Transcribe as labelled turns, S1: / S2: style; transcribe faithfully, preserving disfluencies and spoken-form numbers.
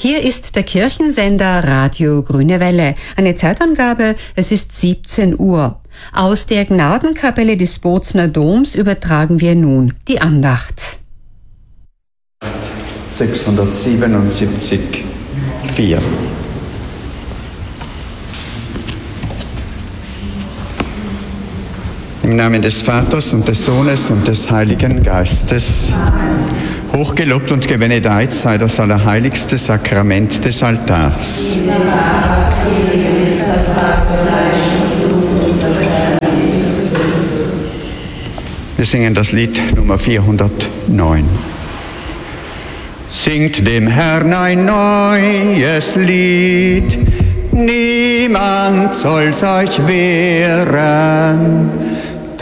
S1: Hier ist der Kirchensender Radio Grüne Welle. Eine Zeitangabe, es ist siebzehn Uhr. Aus der Gnadenkapelle des Bozner Doms übertragen wir nun die Andacht.
S2: sechshundertsiebenundsiebzig, vier. Im Namen des Vaters und des Sohnes und des Heiligen Geistes. Hochgelobt und gebenedeit sei das allerheiligste Sakrament des Altars. Wir singen das Lied Nummer vierhundertneun. Singt dem Herrn ein neues Lied, niemand soll's euch wehren.